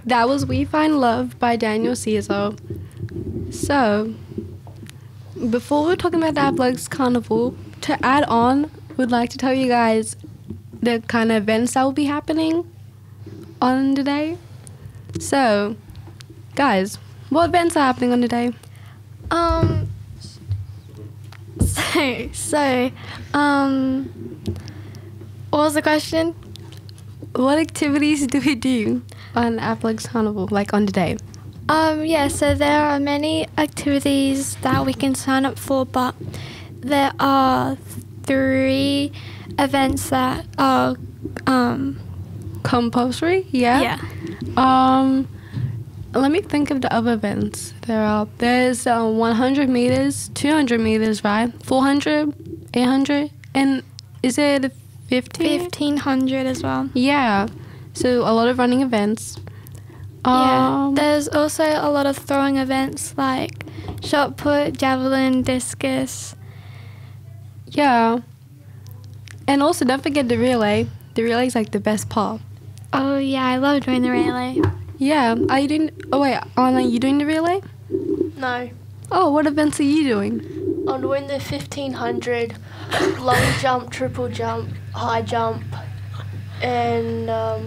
That was We Find Love by Daniel Caesar. So, before we're talking about the Athletics Carnival, to add on, we'd like to tell you guys the kind of events that will be happening on the day. So, guys, what events are happening on the day? What was the question? What activities do we do on Athletics Carnival, like on the day? So there are many activities that we can sign up for, but there are 3 events that are Compulsory? Yeah. Let me think of the other events. There's 100 meters, 200 meters, right? 400, 800, and is it 1500 as well. Yeah. So a lot of running events. There's also a lot of throwing events like shot put, javelin, discus. Yeah. And also don't forget the relay. The relay is like the best part. Oh yeah, I love doing the relay. Yeah. Are you doing... Oh wait, Anna, are you doing the relay? No, Oh, what events are you doing? I'm doing the 1500, long jump, triple jump, high jump, and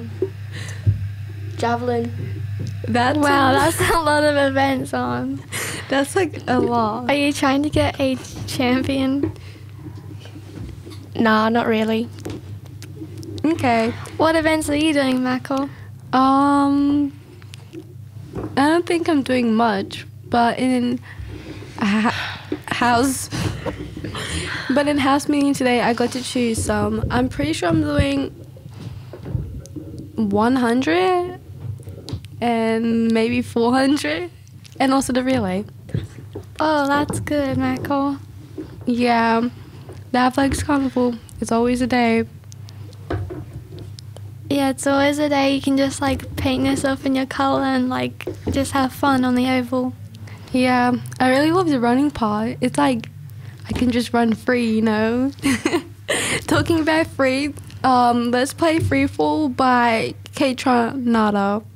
javelin. Wow, that's a lot of events on. That's like a lot. Are you trying to get a champion? Nah, not really. Okay. What events are you doing, Michael? I don't think I'm doing much, but in house meeting today, I got to choose some. I'm pretty sure I'm doing 100 and maybe 400, and also the relay. Oh, that's good, Michael. Yeah, the Athletics Carnival is always a day. Yeah, it's always a day you can just like paint yourself in your colour and like just have fun on the oval. Yeah, I really love the running part. It's like I can just run free, you know. Talking about free, let's play Free Fall by Kate Tronada.